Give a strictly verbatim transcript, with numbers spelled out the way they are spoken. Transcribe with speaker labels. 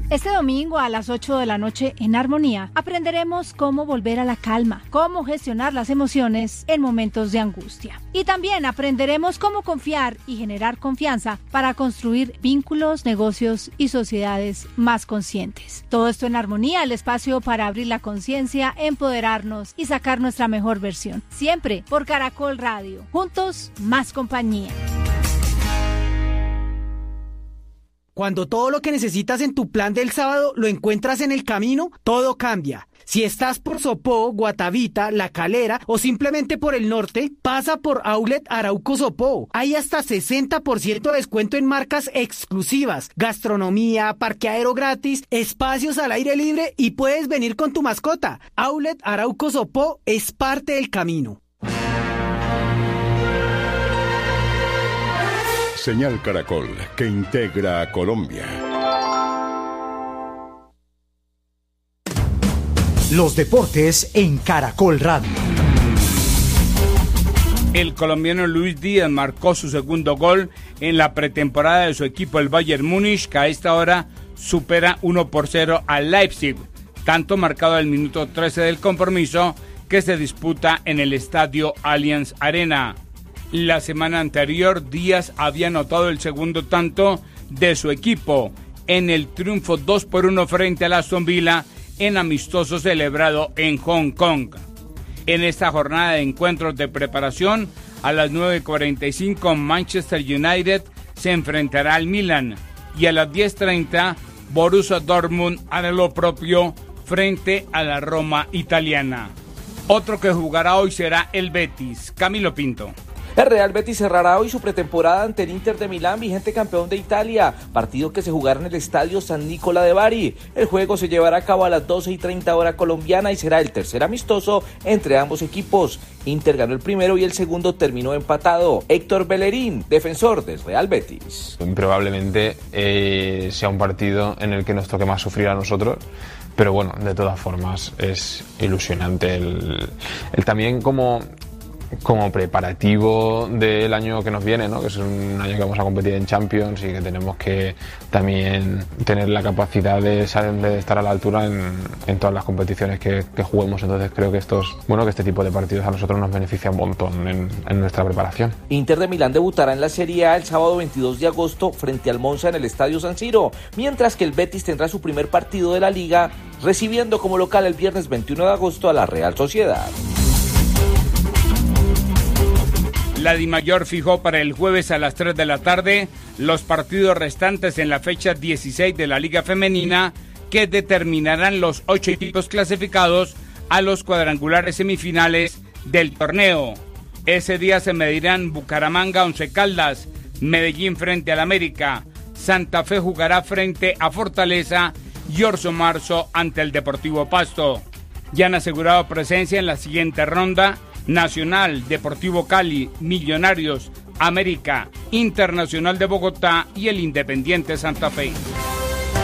Speaker 1: Este domingo a las ocho de la noche en Armonía aprenderemos cómo volver a la calma, cómo gestionar las emociones en momentos de angustia. Y también aprenderemos cómo confiar y generar confianza para construir vínculos, negocios y sociedades más conscientes. Todo esto en Armonía, el espacio para abrir la conciencia, empoderarnos y sacar nuestra mejor versión. Siempre por Caracol Radio. Juntos, más compañía.
Speaker 2: Cuando todo lo que necesitas en tu plan del sábado lo encuentras en el camino, todo cambia. Si estás por Sopó, Guatavita, La Calera o simplemente por el norte, pasa por Outlet Arauco Sopó. Hay hasta sesenta por ciento de descuento en marcas exclusivas, gastronomía, parqueadero gratis, espacios al aire libre y puedes venir con tu mascota. Outlet Arauco Sopó es parte del camino.
Speaker 3: Señal Caracol, que integra a Colombia.
Speaker 4: Los deportes en Caracol Radio.
Speaker 5: El colombiano Luis Díaz marcó su segundo gol en la pretemporada de su equipo, el Bayern Múnich, que a esta hora supera uno por cero al Leipzig, tanto marcado al minuto trece del compromiso que se disputa en el estadio Allianz Arena. La semana anterior, Díaz había anotado el segundo tanto de su equipo en el triunfo dos por uno frente al Aston Villa en amistoso celebrado en Hong Kong. En esta jornada de encuentros de preparación, a las nueve cuarenta y cinco Manchester United se enfrentará al Milan y a las diez treinta Borussia Dortmund hará lo propio frente a la Roma italiana. Otro que jugará hoy será el Betis. Camilo Pinto.
Speaker 6: El Real Betis cerrará hoy su pretemporada ante el Inter de Milán, vigente campeón de Italia, partido que se jugará en el estadio San Nicola de Bari. El juego se llevará a cabo a las doce y treinta hora colombiana y será el tercer amistoso entre ambos equipos. Inter ganó el primero y el segundo terminó empatado. Héctor Bellerín, defensor del Real Betis.
Speaker 7: Probablemente eh, sea un partido en el que nos toque más sufrir a nosotros, pero bueno, de todas formas es ilusionante el, el también como... como preparativo del año que nos viene, ¿no? Que es un año que vamos a competir en Champions y que tenemos que también tener la capacidad de, de estar a la altura en, en todas las competiciones que, que juguemos. Entonces creo que estos, bueno, que este tipo de partidos a nosotros nos beneficia un montón en, en nuestra preparación.
Speaker 6: Inter de Milán debutará en la Serie A el sábado veintidós de agosto frente al Monza en el Estadio San Siro, mientras que el Betis tendrá su primer partido de la Liga recibiendo como local el viernes veintiuno de agosto a la Real Sociedad.
Speaker 5: La Dimayor fijó para el jueves a las tres de la tarde los partidos restantes en la fecha dieciséis de la Liga Femenina que determinarán los ocho equipos clasificados a los cuadrangulares semifinales del torneo. Ese día se medirán Bucaramanga Once Caldas, Medellín frente al América, Santa Fe jugará frente a Fortaleza y Orso Marzo ante el Deportivo Pasto. Ya han asegurado presencia en la siguiente ronda Nacional, Deportivo Cali, Millonarios, América, Internacional de Bogotá y el Independiente Santa Fe.